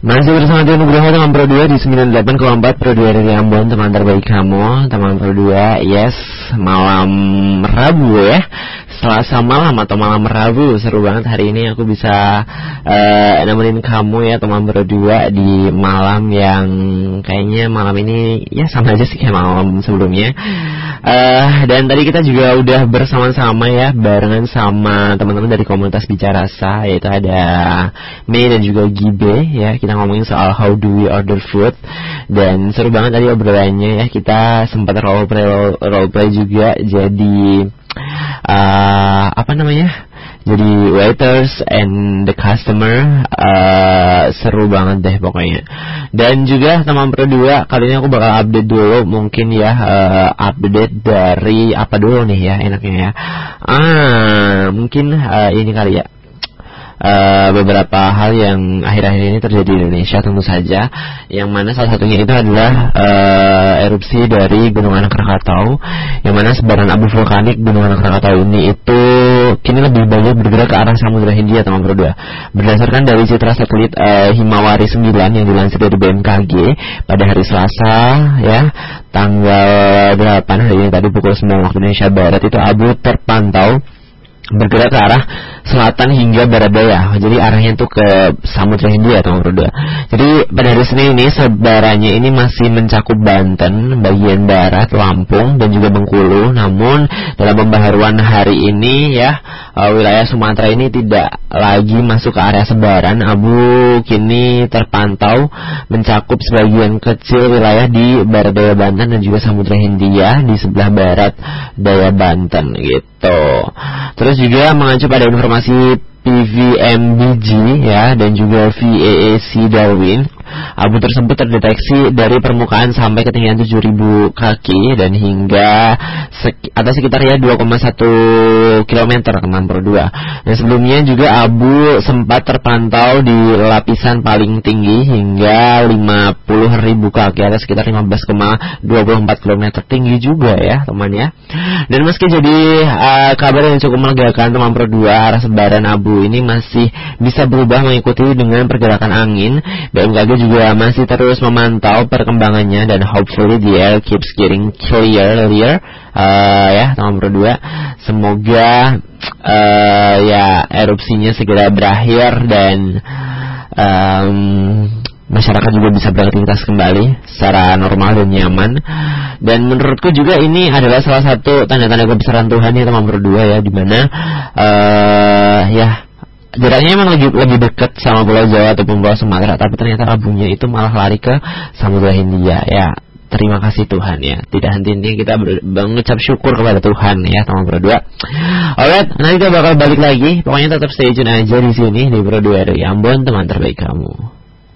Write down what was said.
Masih bersama Tio Nugroho, teman Pro 2 di 98,4 Pro 2 dari Ambon, teman terbaik kamu, teman Pro 2. Yes, malam Rabu ya, Selasa malam atau malam Rabu. Seru banget hari ini aku bisa nemenin kamu ya teman Pro 2 di malam yang kayaknya malam ini ya sama aja sih kayak malam sebelumnya. Dan tadi kita juga udah bersama-sama ya, barengan sama teman-teman dari komunitas Bicara Rasa, yaitu ada Mei dan juga Gibe ya. Kita ngomongin soal how do we order food, dan seru banget tadi obrolannya ya. Kita sempat role play juga jadi jadi waiters and the customer. Seru banget deh pokoknya. Dan juga teman Pro 2, kali ini aku bakal update dulu mungkin ya, update dari apa dulu nih ya enaknya ya. Mungkin ini kali ya, beberapa hal yang akhir-akhir ini terjadi di Indonesia tentu saja, yang mana salah satunya itu adalah erupsi dari Gunung Anak Rakatau, yang mana sebaran abu vulkanik Gunung Anak Rakatau ini itu kini lebih banyak bergerak ke arah Samudra Hindia teman Pro 2. Berdasarkan dari citra satelit Himawari 9 yang dilansir dari BMKG pada hari Selasa ya, tanggal 8 hari ini tadi pukul 9 waktu Indonesia Barat, itu abu terpantau bergerak ke arah selatan hingga barat daya. Jadi arahnya tuh ke Samudra Hindia teman Pro 2. Jadi pada hari Senin ini sebarannya ini masih mencakup Banten, bagian barat, Lampung dan juga Bengkulu. Namun dalam pembaharuan hari ini ya, wilayah Sumatera ini tidak lagi masuk ke area sebaran abu. Kini terpantau mencakup sebagian kecil wilayah di barat daya Banten dan juga Samudra Hindia di sebelah barat daya Banten gitu. Terus juga mengacu pada informasi PVMBG ya dan juga VAAC Darwin, abu tersebut terdeteksi dari permukaan sampai ketinggian 7.000 kaki dan hingga atau sekitar ya 2,1 km teman Pro 2. Dan sebelumnya juga abu sempat terpantau di lapisan paling tinggi hingga 50.000 kaki atau sekitar 15,24 km tinggi juga ya teman ya. Dan meski jadi kabar yang cukup melegakan teman Pro 2, arah sebaran abu ini masih bisa berubah mengikuti dengan pergerakan angin. BMKG juga masih terus memantau perkembangannya dan hopefully the air keeps getting clear ya teman Pro 2. Semoga ya erupsinya segera berakhir dan masyarakat juga bisa beraktivitas kembali secara normal dan nyaman. Dan menurutku juga ini adalah salah satu tanda-tanda kebesaran Tuhan ya teman Pro 2 ya, dimana ya jaraknya memang lebih dekat sama Pulau Jawa ataupun Pulau Sumatera, tapi ternyata abunya itu malah lari ke Samudra Hindia ya. Terima kasih Tuhan ya. Tidak henti-hentinya kita mengucap syukur kepada Tuhan ya teman Pro 2. Alright, nanti kita bakal balik lagi. Pokoknya tetap stay tune aja di sini di Pro 2 dari Ambon, teman terbaik kamu.